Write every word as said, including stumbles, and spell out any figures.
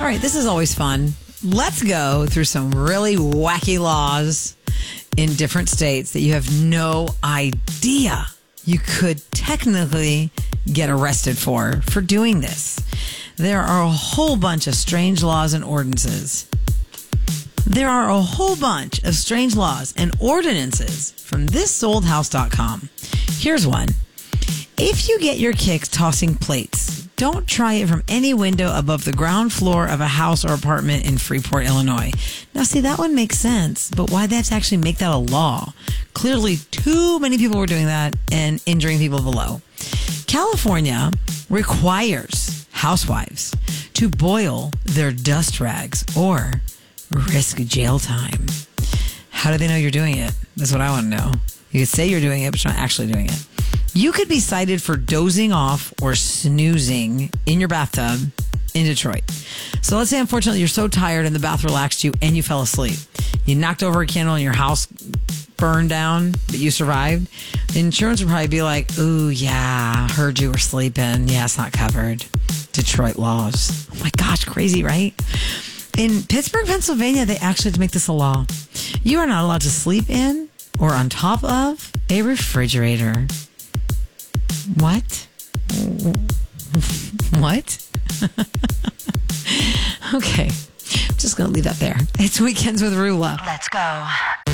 All right, this is always fun. Let's go through some really wacky laws in different states that you have no idea you could technically get arrested for for doing this. There are a whole bunch of strange laws and ordinances. There are a whole bunch of strange laws and ordinances from this sold house dot com. Here's one. If you get your kicks tossing plates, don't try it from any window above the ground floor of a house or apartment in Freeport, Illinois. Now, see, that one makes sense, but why they have to actually make that a law? Clearly, too many people were doing that and injuring people below. California requires housewives to boil their dust rags or risk jail time. How do they know you're doing it? That's what I want to know. You could say you're doing it, but you're not actually doing it. You could be cited for dozing off or snoozing in your bathtub in Detroit. So let's say, unfortunately, you're so tired and the bath relaxed you and you fell asleep. You knocked over a candle and your house burned down, but you survived. The insurance would probably be like, ooh, yeah, heard you were sleeping. Yeah, it's not covered. Detroit laws. Oh my gosh, crazy, right? In Pittsburgh, Pennsylvania, they actually had to make this a law. You are not allowed to sleep in or on top of a refrigerator. What? What? Okay. I'm just going to leave that there. It's Weekends with Rula. Let's go.